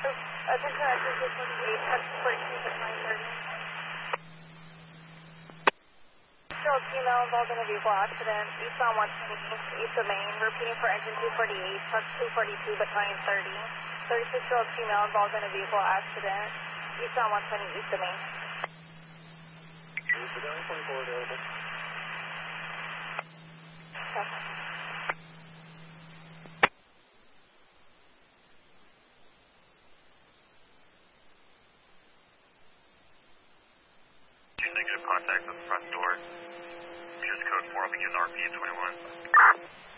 Attention, SCC 48, touch 42 at 9:30. Still female involved in a vehicle accident, eastbound 120, east of Main, repeating for engine 248, touch 242 but 9:30. 36-year-old female involved in a vehicle accident, eastbound 120, east of Main. Is the 924 available? Okay. Negative contact at the front door. Use code 4, begin RP 21.